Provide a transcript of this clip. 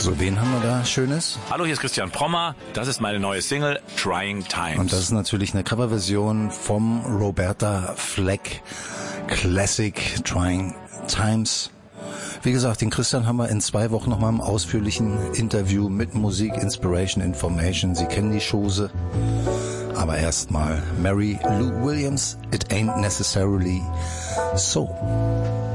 So, wen haben wir da Schönes? Hallo, hier ist Christian Prommer. Das ist meine neue Single, Trying Times. Und das ist natürlich eine Coverversion vom Roberta Fleck Classic Trying Times. Wie gesagt, den Christian haben wir in 2 Wochen nochmal im ausführlichen Interview mit Musik, Inspiration, Information. Sie kennen die Chose. Aber erstmal Mary Lou Williams, It Ain't Necessarily So.